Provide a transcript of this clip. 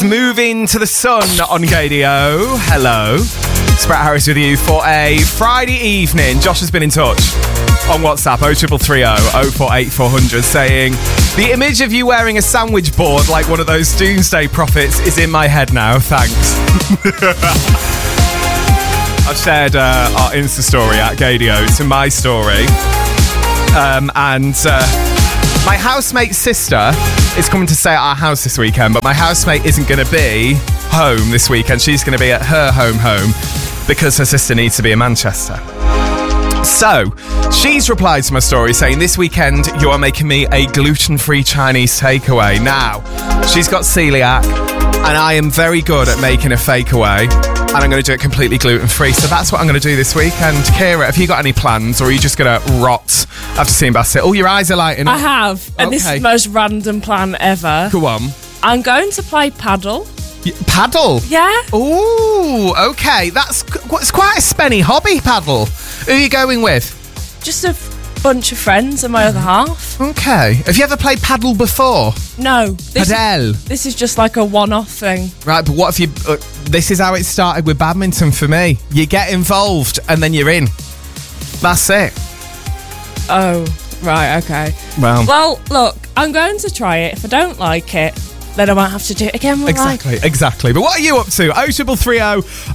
Moving to the sun on Gadio. Hello. It's Brett Harris with you for a Friday evening. Josh has been in touch on WhatsApp 03330 048400 saying, the image of you wearing a sandwich board like one of those doomsday prophets is in my head now, thanks. I've shared our Insta story at Gadio to my story. My housemate's sister is coming to stay at our house this weekend, but my housemate isn't going to be home this weekend. She's going to be at her home because her sister needs to be in Manchester. So, she's replied to my story saying, this weekend you are making me a gluten-free Chinese takeaway. Now, she's got celiac, and I am very good at making a fakeaway, and I'm going to do it completely gluten-free. So that's what I'm going to do this weekend. Kira, have you got any plans, or are you just going to rot after seeing Bassett? Oh, your eyes are lighting up. I have, and this is the most random plan ever. Go on. I'm going to play paddle. Paddle? Yeah. Ooh, okay. It's quite a spenny hobby, paddle. Who are you going with? Just a bunch of friends and my other half. Okay. Have you ever played paddle before? No. Paddle. This is just like a one-off thing. Right, but what if you... this is how it started with badminton for me. You get involved and then you're in. That's it. Oh, right, okay. Well, look, I'm going to try it. If I don't like it, then I might have to do it again. Exactly. But what are you up to? 03330